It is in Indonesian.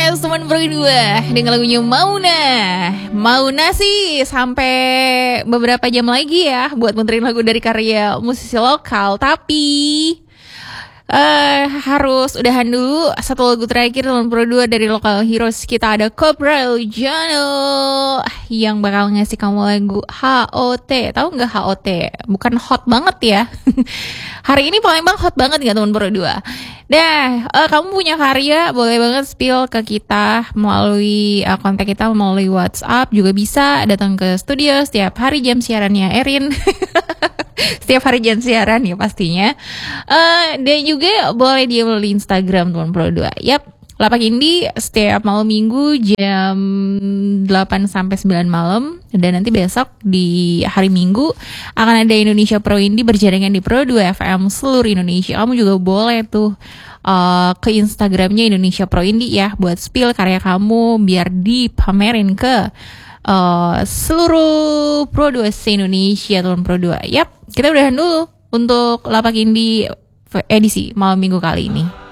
Yes, teman berdua dengan lagunya Mauna. Mauna sih sampai beberapa jam lagi ya buat muterin lagu dari karya musisi lokal. Tapi harus udahan dulu. Satu lagu terakhir teman berdua dari lokal heroes kita ada Cobra Jano yang bakal ngasih kamu lagu HOT. Tahu nggak HOT? Bukan hot banget ya. Hari ini Palembang hot banget nggak teman berdua? Nah, kamu punya karya boleh banget spill ke kita melalui kontak kita melalui WhatsApp, juga bisa datang ke studio setiap hari jam siarannya Erin. Setiap hari jam siaran ya pastinya. Dan juga boleh dia melalui Instagram teman berdua. Yap, Lapak Indie setiap malam minggu jam 8 sampai 9 malam. Dan nanti besok di hari Minggu akan ada Indonesia Pro Indie berjaringan di Pro 2 FM seluruh Indonesia. Kamu juga boleh tuh ke Instagramnya Indonesia Pro Indie ya buat spill karya kamu biar dipamerin ke seluruh Pro 2 se-Indonesia tahun Pro 2. Yap, kita udahan dulu untuk Lapak Indie edisi malam minggu kali ini.